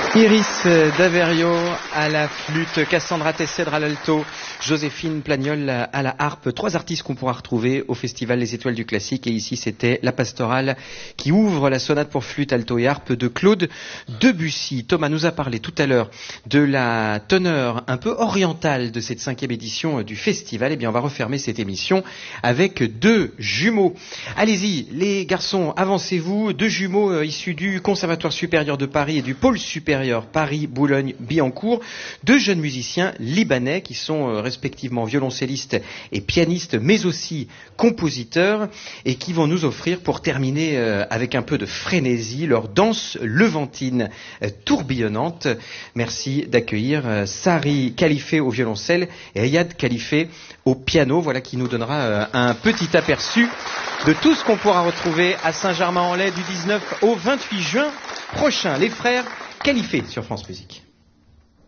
Iris Daverio à la flûte, Cassandra Tessèdre à l'alto, Joséphine Plagnol à la harpe. 3 artistes qu'on pourra retrouver au festival Les Étoiles du Classique. Et ici, c'était la pastorale qui ouvre la sonate pour flûte, alto et harpe de Claude Debussy. Thomas nous a parlé tout à l'heure de la teneur un peu orientale de cette 5e édition du festival. Eh bien, on va refermer cette émission avec 2 jumeaux. Allez-y, les garçons, avancez-vous. 2 jumeaux issus du Conservatoire supérieur de Paris et du Pôle supérieur Paris-Boulogne-Billancourt, 2 jeunes musiciens libanais qui sont respectivement violoncellistes et pianistes, mais aussi compositeurs, et qui vont nous offrir, pour terminer avec un peu de frénésie, leur danse levantine tourbillonnante. Merci d'accueillir Sari Khalifé au violoncelle et Ayad Khalifé au piano. Voilà qui nous donnera un petit aperçu de tout ce qu'on pourra retrouver à Saint-Germain-en-Laye du 19 au 28 juin prochain. Les frères Khalifé sur France Musique.